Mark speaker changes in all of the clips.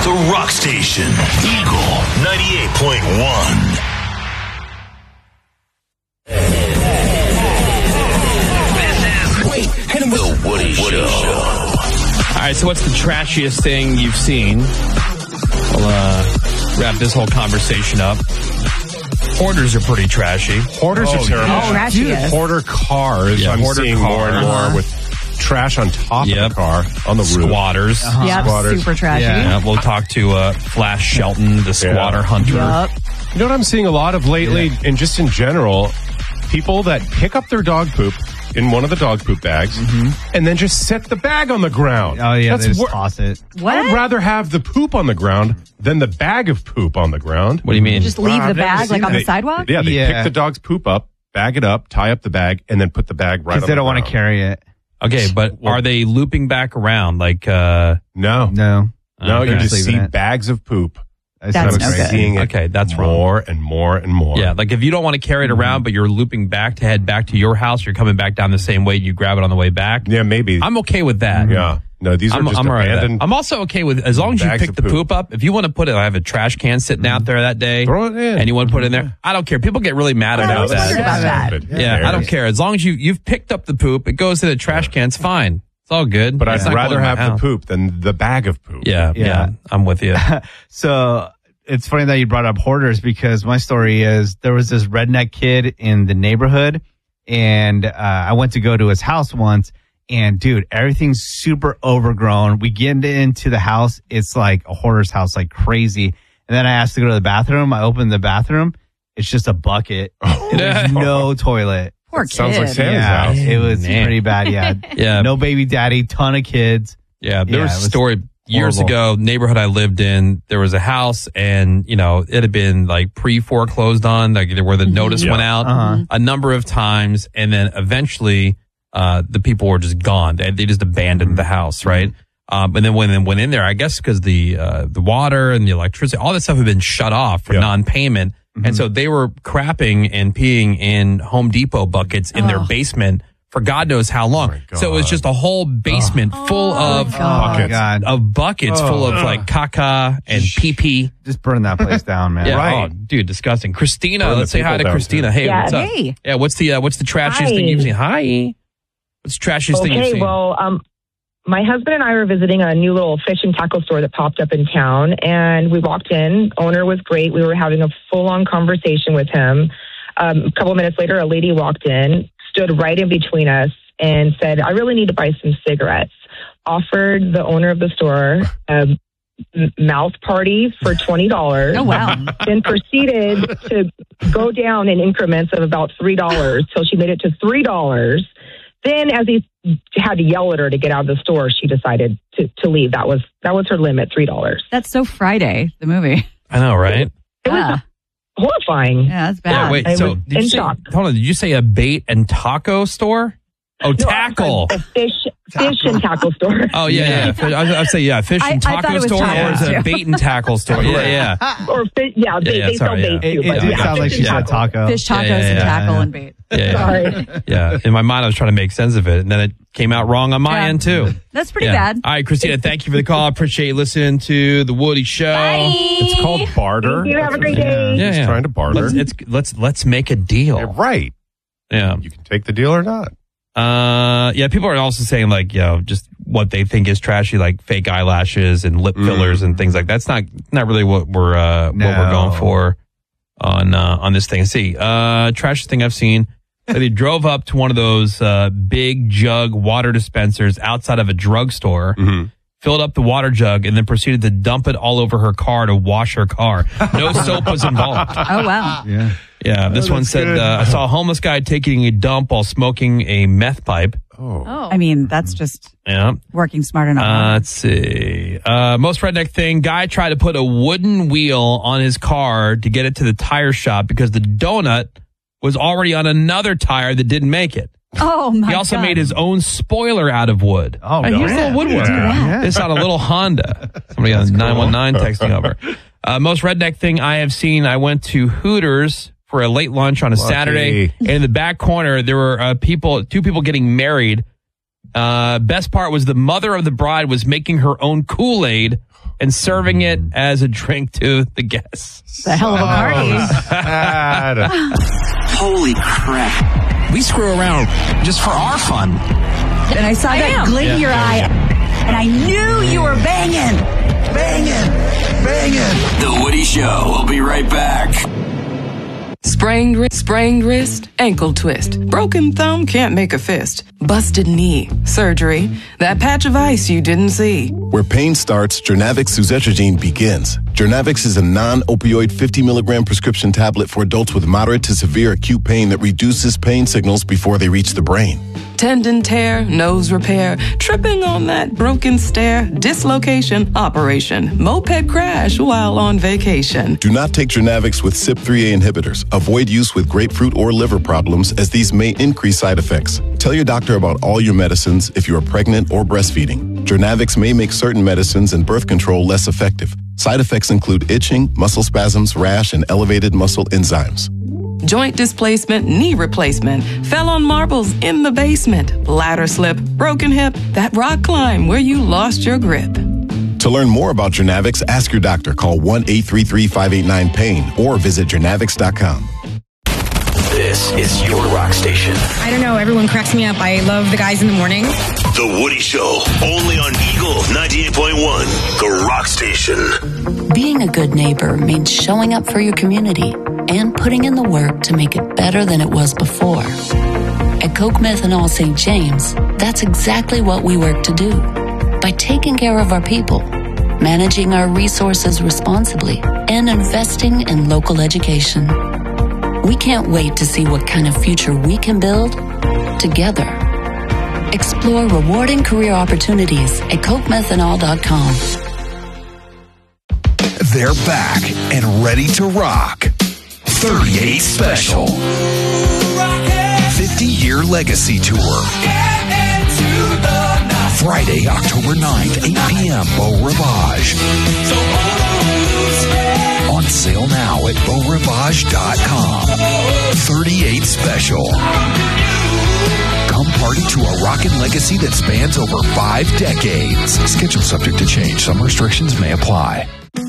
Speaker 1: The Rock Station. Eagle 98.1. The Woody Show.
Speaker 2: All right, so what's the trashiest thing you've seen? We'll wrap this whole conversation up. Hoarders are pretty trashy.
Speaker 3: Hoarders are terrible.
Speaker 4: Trashy.
Speaker 3: Hoarder cars. I'm seeing more and more with trash on top of the car, on the roof.
Speaker 2: Squatters.
Speaker 4: Yep, super trashy.
Speaker 2: Yeah, we'll talk to Flash Shelton, the squatter hunter.
Speaker 4: Yep.
Speaker 3: You know what I'm seeing a lot of lately, and just in general, people that pick up their dog poop in one of the dog poop bags and then just set the bag on the ground.
Speaker 5: Oh, yeah, they just toss it.
Speaker 4: What?
Speaker 3: I would rather have the poop on the ground than the bag of poop on the ground.
Speaker 2: What do you mean?
Speaker 4: Just leave the bag like on the sidewalk?
Speaker 3: Yeah, they pick the dog's poop up, bag it up, tie up the bag, and then put the bag right on the ground.
Speaker 5: Because they don't want to carry it.
Speaker 2: Okay, but are they looping back around? Like,
Speaker 3: No.
Speaker 5: No.
Speaker 3: You just see bags of poop.
Speaker 4: That's no good.
Speaker 3: Seeing it
Speaker 2: okay, that's wrong.
Speaker 3: More and more and more.
Speaker 2: Yeah, like if you don't want to carry it around, but you're looping back to head back to your house, you're coming back down the same way, you grab it on the way back.
Speaker 3: Yeah, maybe.
Speaker 2: I'm okay with that.
Speaker 3: Yeah. No, these are just
Speaker 2: I'm all right with that.
Speaker 3: abandoned.
Speaker 2: I'm also okay with, as long as you
Speaker 3: bags
Speaker 2: pick
Speaker 3: of
Speaker 2: the poop up, if you want to put it, I have a trash can sitting out there that day.
Speaker 3: Throw it in.
Speaker 2: And you want to put it in there. I don't care. People get really mad about that.
Speaker 4: About that.
Speaker 3: Stupid.
Speaker 2: Yeah, I don't care. As long as you've picked up the poop, it goes to the trash can, it's fine. It's all good.
Speaker 3: But
Speaker 2: It's
Speaker 3: I'd
Speaker 2: not
Speaker 3: rather
Speaker 2: going in my
Speaker 3: have the
Speaker 2: house.
Speaker 3: poop than the bag of poop.
Speaker 2: Yeah, I'm with you.
Speaker 5: So it's funny that you brought up hoarders because my story is there was this redneck kid in the neighborhood and I went to go to his house once and dude, everything's super overgrown. We get into the house. It's like a hoarder's house, like crazy. And then I asked to go to the bathroom. I opened the bathroom. It's just a bucket. And there's no toilet.
Speaker 4: Poor kid.
Speaker 3: Sounds like Santa's
Speaker 5: Yeah,
Speaker 3: house.
Speaker 5: it was
Speaker 2: Man.
Speaker 5: pretty bad. Yeah.
Speaker 2: Yeah.
Speaker 5: No baby daddy, ton of kids.
Speaker 2: Yeah, there was
Speaker 5: it
Speaker 2: a
Speaker 5: was
Speaker 2: story years
Speaker 5: horrible.
Speaker 2: ago, neighborhood I lived in, there was a house and, it had been like pre-foreclosed on, like where the notice went out a number of times. And then eventually, the people were just gone. They just abandoned the house, right? And then when they went in there, I guess because the water and the electricity, all that stuff had been shut off for non-payment. And so they were crapping and peeing in Home Depot buckets in their basement for God knows how long. So it was just a whole basement full of buckets full of like caca and pee-pee.
Speaker 5: Just burn that place down, man.
Speaker 2: Yeah,
Speaker 3: Right.
Speaker 2: oh, dude, disgusting. Christina,
Speaker 3: Burn
Speaker 2: let's
Speaker 3: the
Speaker 2: say hi
Speaker 3: people
Speaker 2: to
Speaker 3: down,
Speaker 2: Christina.
Speaker 3: too.
Speaker 2: Hey,
Speaker 4: Yeah,
Speaker 2: what's up?
Speaker 4: hey.
Speaker 2: Yeah, what's the trashiest thing you've seen? Hi. What's the trashiest thing you've seen?
Speaker 6: Well, my husband and I were visiting a new little fish and tackle store that popped up in town, and we walked in. Owner was great. We were having a full-on conversation with him. A couple of minutes later, a lady walked in, stood right in between us, and said, I really need to buy some cigarettes. Offered the owner of the store a mouth party for $20.
Speaker 4: Oh, wow.
Speaker 6: Then proceeded to go down in increments of about $3 till she made it to $3. Then as he had to yell at her to get out of the store, she decided to leave. That was her limit, $3.
Speaker 4: That's so Friday, the movie.
Speaker 2: I know, right?
Speaker 6: It was horrifying.
Speaker 4: Yeah, that's bad.
Speaker 2: Yeah, wait,
Speaker 6: I
Speaker 2: so
Speaker 6: was
Speaker 2: did you
Speaker 6: in
Speaker 2: say,
Speaker 6: shock.
Speaker 2: hold on, did you say a bait and taco store? Oh, tackle.
Speaker 6: A fish and tackle store.
Speaker 2: Oh, yeah. I'd say, fish and
Speaker 4: I thought
Speaker 2: taco
Speaker 4: it was
Speaker 2: store, or
Speaker 4: tacos,
Speaker 2: is it a
Speaker 4: too.
Speaker 2: bait and tackle store? Yeah.
Speaker 6: Or fish, they sell bait too.
Speaker 5: It
Speaker 6: But
Speaker 5: did sound like
Speaker 6: fish
Speaker 5: she
Speaker 6: and
Speaker 5: said taco.
Speaker 4: Fish tacos and tackle and bait.
Speaker 6: Sorry.
Speaker 2: Yeah. In my mind, I was trying to make sense of it, and then it came out wrong on my end, too.
Speaker 4: That's pretty
Speaker 2: Yeah.
Speaker 4: bad.
Speaker 2: All right, Christina, thank you for the call. I appreciate you listening to The Woody Show.
Speaker 4: Bye.
Speaker 3: It's called barter.
Speaker 6: Thank you. Have a great day.
Speaker 2: Yeah,
Speaker 3: He's trying to barter.
Speaker 2: Let's make a deal.
Speaker 3: Yeah, right.
Speaker 2: Yeah.
Speaker 3: You can take the deal or not.
Speaker 2: People are also saying like, just what they think is trashy, like fake eyelashes and lip fillers and things like that. That's not really what we're going for on this thing. See, trashiest thing I've seen. They drove up to one of those big jug water dispensers outside of a drugstore, filled up the water jug, and then proceeded to dump it all over her car to wash her car. No soap was involved.
Speaker 4: Oh, wow.
Speaker 2: Yeah, this one said, I saw a homeless guy taking a dump while smoking a meth pipe.
Speaker 4: I mean, that's just
Speaker 2: Yeah.
Speaker 4: working smart enough.
Speaker 2: Let's see. Most redneck thing, guy tried to put a wooden wheel on his car to get it to the tire shop because the donut was already on another tire that didn't make it.
Speaker 4: Oh, my God.
Speaker 2: He also made his own spoiler out of wood.
Speaker 5: Oh,
Speaker 2: Hey, here's a
Speaker 5: yeah.
Speaker 2: little woodwork.
Speaker 5: Yeah.
Speaker 2: It's on a little Honda. Somebody on 919 texting over. Most redneck thing I have seen, I went to Hooters for a late lunch on a Saturday. And in the back corner, there were two people getting married Best part was the mother of the bride was making her own Kool-Aid and serving it as a drink to the guests.
Speaker 4: It's a hell of a party.
Speaker 7: Holy crap. We screw around just for our fun.
Speaker 8: And I saw that glint in your eye, and I knew you were banging.
Speaker 1: The Woody Show. We'll be right back.
Speaker 9: Sprained wrist, ankle twist. Broken thumb, can't make a fist. Busted knee, surgery. That patch of ice you didn't see.
Speaker 10: Where pain starts, Jernavix suzetrigine begins. Jernavix is a non-opioid 50 milligram prescription tablet for adults with moderate to severe acute pain that reduces pain signals before they reach the brain.
Speaker 9: Tendon tear, nose repair, tripping on that broken stair, dislocation, operation, moped crash while on vacation.
Speaker 10: Do not take Jernavix with CYP3A inhibitors. Avoid use with grapefruit or liver problems, as these may increase side effects. Tell your doctor about all your medicines if you are pregnant or breastfeeding. Jernavix may make certain medicines and birth control less effective. Side effects include itching, muscle spasms, rash, and elevated muscle enzymes.
Speaker 9: Joint displacement, knee replacement, fell on marbles in the basement, ladder slip, broken hip, that rock climb where you lost your grip.
Speaker 10: To learn more about Jernavix, ask your doctor. Call 1-833-589-PAIN or visit Jernavix.com.
Speaker 1: This is your rock station.
Speaker 11: I don't know. Everyone cracks me up. I love the guys in the morning.
Speaker 1: The Woody Show. Only on Eagle 98.1. The rock station.
Speaker 12: Being a good neighbor means showing up for your community and putting in the work to make it better than it was before. At Coke Methanol St. James, that's exactly what we work to do. By taking care of our people, managing our resources responsibly, and investing in local education. We can't wait to see what kind of future we can build together. Explore rewarding career opportunities at CokeMethanol.com.
Speaker 1: They're back and ready to rock. 38 Special. 50-year legacy tour. Friday, October 9th, 8 p.m., Beau Rivage. On sale now at BeauRivage.com. 38 Special. Come party to a rockin' legacy that spans over 5 decades. Schedule subject to change. Some restrictions may apply.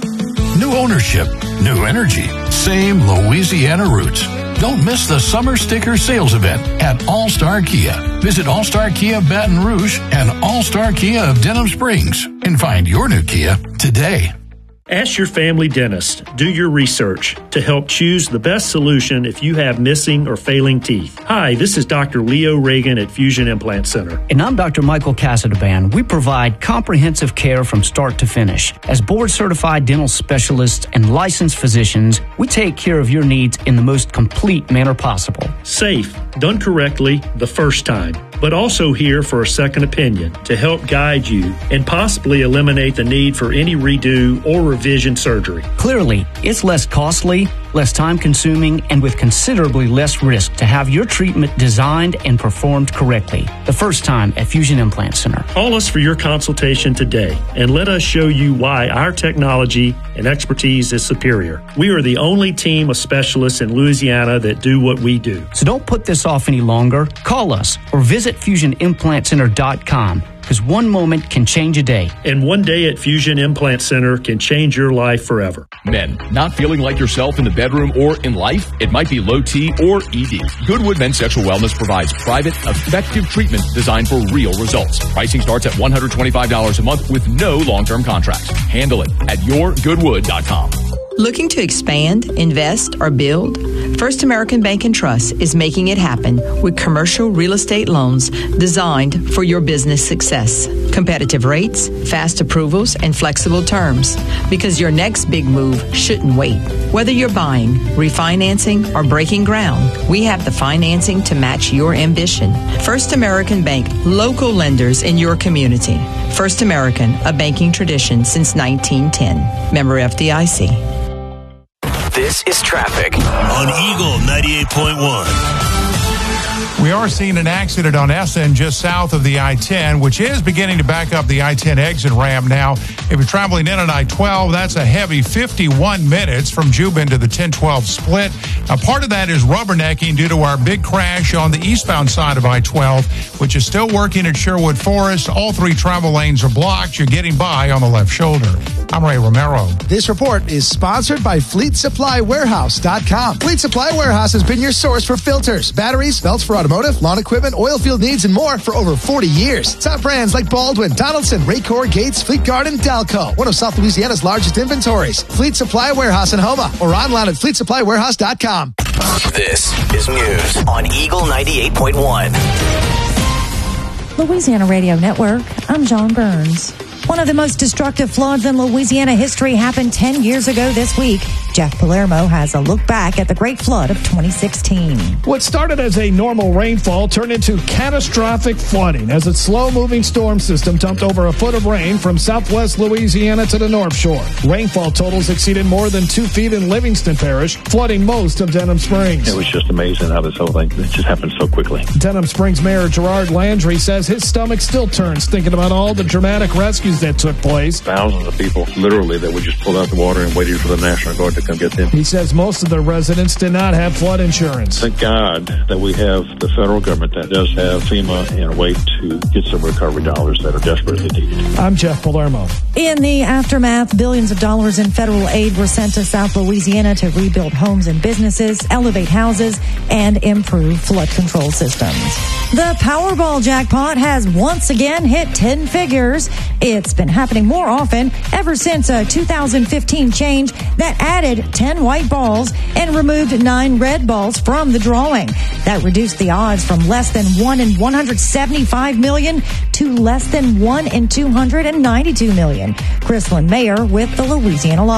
Speaker 13: New ownership, new energy, same Louisiana roots. Don't miss the Summer Sticker Sales Event at All-Star Kia. Visit All-Star Kia Baton Rouge and All-Star Kia of Denham Springs and find your new Kia today.
Speaker 14: Ask your family dentist. Do your research to help choose the best solution if you have missing or failing teeth. Hi, this is Dr. Leo Reagan at Fusion Implant Center.
Speaker 15: And I'm Dr. Michael Casadban. We provide comprehensive care from start to finish. As board-certified dental specialists and licensed physicians, we take care of your needs in the most complete manner possible.
Speaker 14: Safe, done correctly the first time, but also here for a second opinion to help guide you and possibly eliminate the need for any redo or revision surgery.
Speaker 15: Clearly, it's less costly, less time-consuming, and with considerably less risk to have your treatment designed and performed correctly. The first time at Fusion Implant Center.
Speaker 14: Call us for your consultation today and let us show you why our technology and expertise is superior. We are the only team of specialists in Louisiana that do what we do.
Speaker 15: So don't put this off any longer. Call us or visit FusionImplantCenter.com. Because one moment can change a day.
Speaker 14: And one day at Fusion Implant Center can change your life forever.
Speaker 16: Men, not feeling like yourself in the bedroom or in life? It might be low T or ED. Goodwood Men's Sexual Wellness provides private, effective treatment designed for real results. Pricing starts at $125 a month with no long-term contracts. Handle it at yourgoodwood.com.
Speaker 17: Looking to expand, invest, or build? First American Bank and Trust is making it happen with commercial real estate loans designed for your business success. Competitive rates, fast approvals, and flexible terms. Because your next big move shouldn't wait. Whether you're buying, refinancing, or breaking ground, we have the financing to match your ambition. First American Bank, local lenders in your community. First American, a banking tradition since 1910. Member FDIC.
Speaker 1: This is traffic on Eagle 98.1.
Speaker 18: We are seeing an accident on Essen just south of the I-10, which is beginning to back up the I-10 exit ramp now. If you're traveling in on I-12, that's a heavy 51 minutes from Jubin to the 10-12 split. Now, part of that is rubbernecking due to our big crash on the eastbound side of I-12, which is still working at Sherwood Forest. All 3 travel lanes are blocked. You're getting by on the left shoulder. I'm Ray Romero.
Speaker 19: This report is sponsored by FleetSupplyWarehouse.com. Fleet Supply Warehouse has been your source for filters, batteries, belts for automotive, lawn equipment, oil field needs, and more for over 40 years. Top brands like Baldwin, Donaldson, Raycor, Gates, Fleet Guard, and Dalco. One of South Louisiana's largest inventories. Fleet Supply Warehouse in Homa or online at FleetSupplyWarehouse.com.
Speaker 20: This is News on Eagle 98.1.
Speaker 21: Louisiana Radio Network, I'm John Burns. One of the most destructive floods in Louisiana history happened 10 years ago this week. Jeff Palermo has a look back at the Great Flood of 2016.
Speaker 22: What started as a normal rainfall turned into catastrophic flooding as a slow-moving storm system dumped over a foot of rain from southwest Louisiana to the North Shore. Rainfall totals exceeded more than 2 feet in Livingston Parish, flooding most of Denham Springs.
Speaker 23: It was just amazing how this whole thing just happened so quickly.
Speaker 22: Denham Springs Mayor Gerard Landry says his stomach still turns thinking about all the dramatic rescues that took place.
Speaker 23: Thousands of people, literally, that we just pulled out the water and waited for the National Guard to come get them.
Speaker 22: He says most of the residents did not have flood insurance.
Speaker 23: Thank God that we have the federal government that does have FEMA and a way to get some recovery dollars that are desperately needed.
Speaker 22: I'm Jeff Palermo.
Speaker 21: In the aftermath, billions of dollars in federal aid were sent to South Louisiana to rebuild homes and businesses, elevate houses, and improve flood control systems. The Powerball jackpot has once again hit 10 figures. It's been happening more often ever since a 2015 change that added 10 white balls and removed 9 red balls from the drawing. That reduced the odds from less than 1 in 175 million to less than 1 in 292 million. Chrislyn Mayer with the Louisiana Lottery.